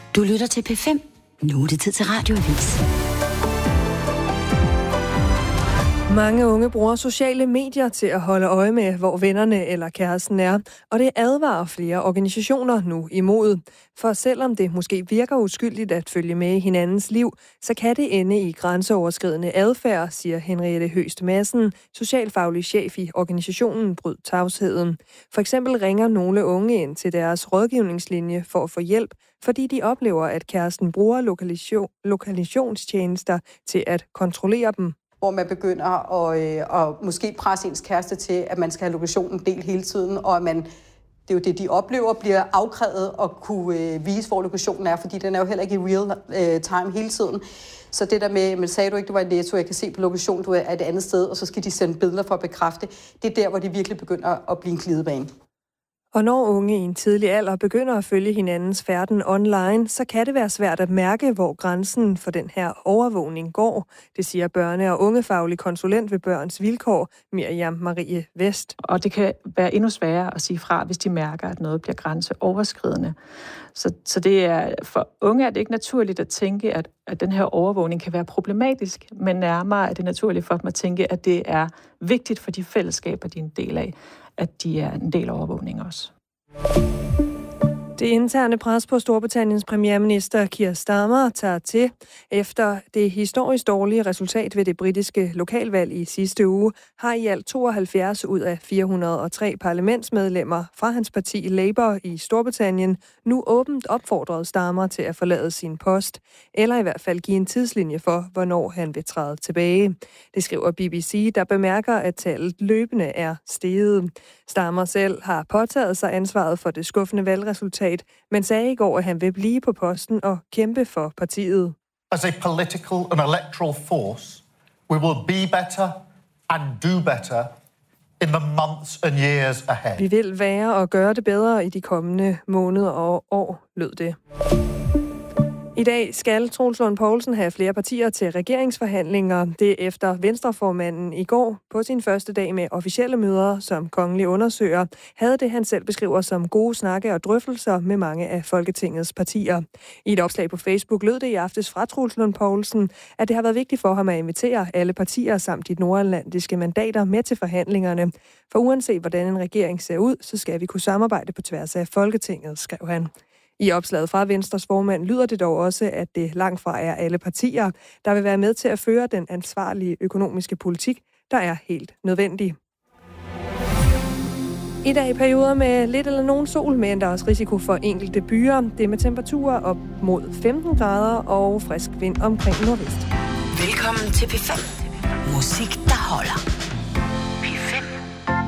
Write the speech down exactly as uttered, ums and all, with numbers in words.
Du lytter til P fem. Nu er det tid til Radioavis. Mange unge bruger sociale medier til at holde øje med, hvor vennerne eller kæresten er, og det advarer flere organisationer nu imod. For selvom det måske virker uskyldigt at følge med i hinandens liv, så kan det ende i grænseoverskridende adfærd, siger Henriette Høst Madsen, socialfaglig chef i organisationen Bryd Tavsheden. For eksempel ringer nogle unge ind til deres rådgivningslinje for at få hjælp, fordi de oplever, at kæresten bruger lokalisation, lokalisationstjenester til at kontrollere dem. Hvor man begynder at, øh, at måske presse ens kæreste til, at man skal have lokationen delt hele tiden, og at man, det er jo det, de oplever, bliver afkrævet at kunne øh, vise, hvor lokationen er, fordi den er jo heller ikke i real øh, time hele tiden. Så det der med, men sagde du ikke, du var i Netto, jeg kan se på lokationen, du er et andet sted, og så skal de sende billeder for at bekræfte. Det er der, hvor det virkelig begynder at blive en glidebane. Og når unge i en tidlig alder begynder at følge hinandens færden online, så kan det være svært at mærke, hvor grænsen for den her overvågning går. Det siger børne- og ungefaglig konsulent ved Børns Vilkår, Miriam Marie Vest. Og det kan være endnu sværere at sige fra, hvis de mærker, at noget bliver grænseoverskridende. Så, så det er, for unge er det ikke naturligt at tænke, at, at den her overvågning kan være problematisk, men nærmere er det naturligt for dem at tænke, at det er vigtigt for de fællesskaber, de er en del af, at de er en del af overvågning også. Det interne pres på Storbritanniens premierminister Keir Starmer tager til. Efter det historisk dårlige resultat ved det britiske lokalvalg i sidste uge, har i alt tooghalvfjerds ud af fire hundrede og tre parlamentsmedlemmer fra hans parti Labour i Storbritannien nu åbent opfordret Starmer til at forlade sin post, eller i hvert fald give en tidslinje for, hvornår han vil træde tilbage. Det skriver B B C, der bemærker, at tallet løbende er steget. Starmer selv har påtaget sig ansvaret for det skuffende valgresultat, men sagde i går, at han vil blive på posten og kæmpe for partiet. As a political and electoral force, we will be better and do better in the months and years ahead. Vi vil være og gøre det bedre i de kommende måneder og år, lød det. I dag skal Troels Lund Poulsen have flere partier til regeringsforhandlinger. Det efter Venstreformanden i går på sin første dag med officielle møder som kongelig undersøger, havde det, han selv beskriver som gode snakke og drøftelser med mange af Folketingets partier. I et opslag på Facebook lød det i aftes fra Troels Lund Poulsen, at det har været vigtigt for ham at invitere alle partier samt de nordatlantiske mandater med til forhandlingerne. For uanset hvordan en regering ser ud, så skal vi kunne samarbejde på tværs af Folketinget, skrev han. I opslaget fra Venstres formand lyder det dog også, at det langt fra er alle partier, der vil være med til at føre den ansvarlige økonomiske politik, der er helt nødvendig. I dag perioder med lidt eller nogen sol, men der er også risiko for enkelte byer. Det er med temperaturer op mod femten grader og frisk vind omkring nordvest. Velkommen til P fem. Musik, der holder.